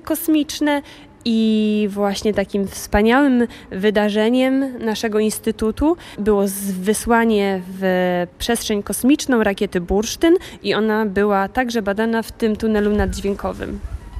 kosmiczne i właśnie takim wspaniałym wydarzeniem naszego instytutu było wysłanie w przestrzeń kosmiczną rakiety Bursztyn i ona była także badana w tym tunelu naddźwiękowym.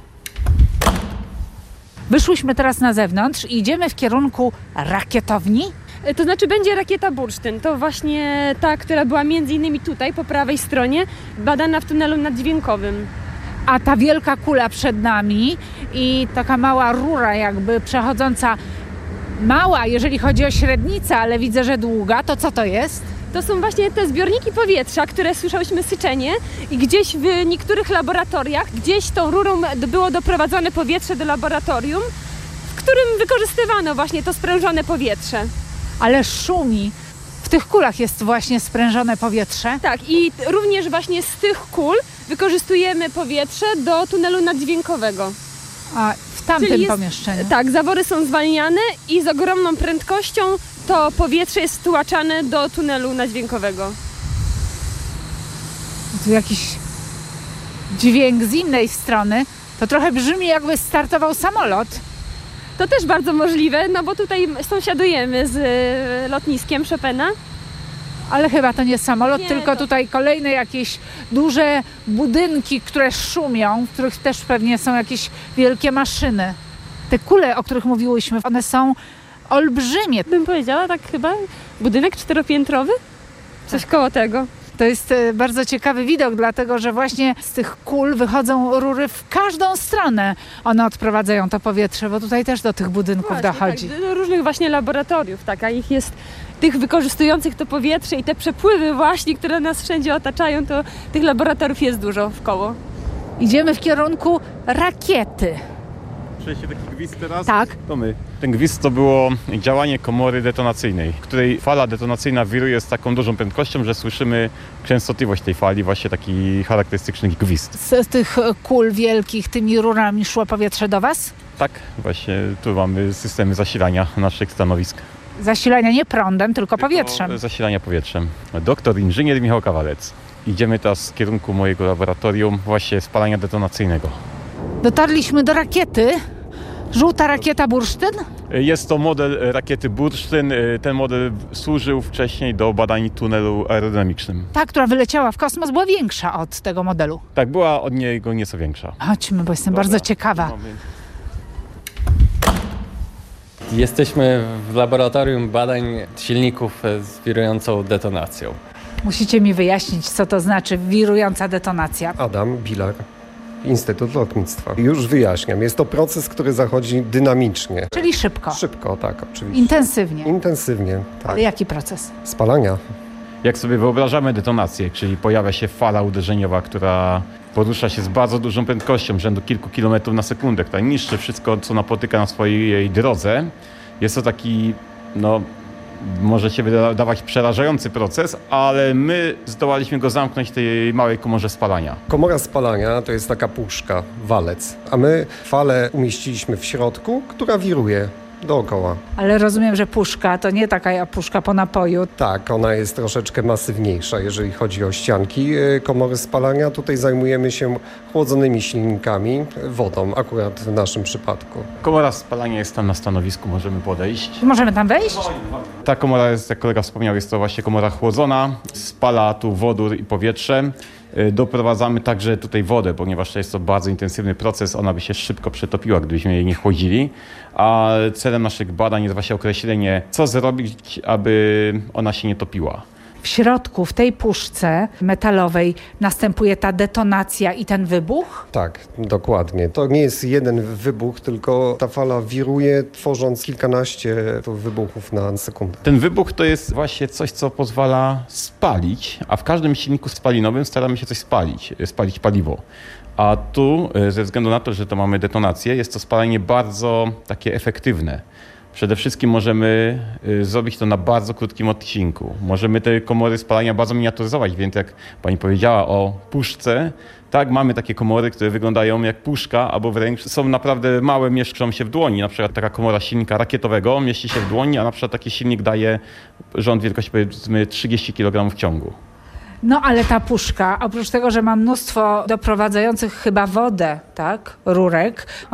Wyszłyśmy teraz na zewnątrz i idziemy w kierunku rakietowni. To znaczy będzie rakieta Bursztyn. To właśnie ta, która była między innymi tutaj po prawej stronie, badana w tunelu naddźwiękowym. A ta wielka kula przed nami i taka mała rura jakby przechodząca, mała jeżeli chodzi o średnicę, ale widzę, że długa, to co to jest? To są właśnie te zbiorniki powietrza, które słyszałyśmy syczenie i gdzieś w niektórych laboratoriach, gdzieś tą rurą było doprowadzone powietrze do laboratorium, w którym wykorzystywano właśnie to sprężone powietrze. Ale szumi. W tych kulach jest właśnie sprężone powietrze. Tak, i również właśnie z tych kul wykorzystujemy powietrze do tunelu naddźwiękowego. A w tamtym pomieszczeniu? Tak, zawory są zwalniane i z ogromną prędkością to powietrze jest wtłaczane do tunelu naddźwiękowego. Tu jakiś dźwięk z innej strony. To trochę brzmi, jakby startował samolot. To też bardzo możliwe, no bo tutaj sąsiadujemy z lotniskiem Chopina. Ale chyba to nie samolot, Nie, tylko tutaj kolejne jakieś duże budynki, które szumią, w których też pewnie są jakieś wielkie maszyny. Te kule, o których mówiłyśmy, one są olbrzymie. Bym powiedziała tak chyba budynek 4-piętrowy? Coś koło tego. To jest bardzo ciekawy widok, dlatego że właśnie z tych kul wychodzą rury w każdą stronę. One odprowadzają to powietrze, bo tutaj też do tych budynków Właśnie, dochodzi. Tak, do różnych właśnie laboratoriów, tak, a ich jest tych wykorzystujących to powietrze i te przepływy właśnie, które nas wszędzie otaczają, to tych laboratoriów jest dużo wkoło. Idziemy w kierunku rakiety. Słyszeliście taki gwizd teraz? Tak. To my. Ten gwizd to było działanie komory detonacyjnej, w której fala detonacyjna wiruje z taką dużą prędkością, że słyszymy częstotliwość tej fali, właśnie taki charakterystyczny gwizd. Z tych kul wielkich tymi rurami szło powietrze do Was? Tak, właśnie tu mamy systemy zasilania naszych stanowisk. Zasilania nie prądem, tylko powietrzem. Tylko zasilania powietrzem. Doktor inżynier Michał Kawalec. Idziemy teraz w kierunku mojego laboratorium właśnie spalania detonacyjnego. Dotarliśmy do rakiety. Żółta rakieta Bursztyn. Jest to model rakiety Bursztyn. Ten model służył wcześniej do badań tunelu aerodynamicznym. Ta, która wyleciała w kosmos, była większa od tego modelu. Tak, była od niego nieco większa. Chodźmy, bo jestem bardzo ciekawa. Jesteśmy w laboratorium badań silników z wirującą detonacją. Musicie mi wyjaśnić, co to znaczy wirująca detonacja. Adam Bilar, Instytut Lotnictwa. Już wyjaśniam. Jest to proces, który zachodzi dynamicznie. Czyli szybko. Szybko, tak, oczywiście. Intensywnie. Intensywnie, tak. Ale jaki proces? Spalania. Jak sobie wyobrażamy detonację, czyli pojawia się fala uderzeniowa, która porusza się z bardzo dużą prędkością, rzędu kilku kilometrów na sekundę, która niszczy wszystko, co napotyka na swojej drodze. Jest to taki, może się wydawać przerażający proces, ale my zdołaliśmy go zamknąć w tej małej komorze spalania. Komora spalania to jest taka puszka, walec, a my falę umieściliśmy w środku, która wiruje dookoła. Ale rozumiem, że puszka to nie taka puszka po napoju. Tak, ona jest troszeczkę masywniejsza, jeżeli chodzi o ścianki komory spalania. Tutaj zajmujemy się chłodzonymi silnikami, wodą, akurat w naszym przypadku. Komora spalania jest tam na stanowisku, możemy podejść. Możemy tam wejść? Ta komora jest, jak kolega wspomniał, jest to właśnie komora chłodzona. Spala tu wodór i powietrze. Doprowadzamy także tutaj wodę, ponieważ jest to bardzo intensywny proces, ona by się szybko przetopiła, gdybyśmy jej nie chłodzili. A celem naszych badań jest właśnie określenie, co zrobić, aby ona się nie topiła. W środku, w tej puszce metalowej następuje ta detonacja i ten wybuch? Tak, dokładnie. To nie jest jeden wybuch, tylko ta fala wiruje, tworząc kilkanaście wybuchów na sekundę. Ten wybuch to jest właśnie coś, co pozwala spalić, a w każdym silniku spalinowym staramy się coś spalić paliwo. A tu, ze względu na to, że to mamy detonację, jest to spalanie bardzo takie efektywne. Przede wszystkim możemy zrobić to na bardzo krótkim odcinku. Możemy te komory spalania bardzo miniaturyzować, więc jak pani powiedziała o puszce, tak, mamy takie komory, które wyglądają jak puszka, albo wręcz są naprawdę małe, mieszczą się w dłoni. Na przykład taka komora silnika rakietowego mieści się w dłoni, a na przykład taki silnik daje rząd wielkości powiedzmy 30 kg w ciągu. No ale ta puszka, oprócz tego, że ma mnóstwo doprowadzających chyba wodę, tak, rurek,